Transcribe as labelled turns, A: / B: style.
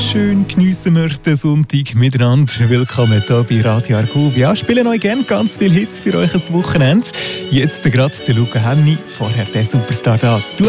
A: schön geniessen wir den Sonntag miteinander. Willkommen hier bei Radio Argovia. Spielen euch gerne ganz viele Hits für euch ein Wochenende. Jetzt gerade der Luca Hemni, vorher der Superstar da. Du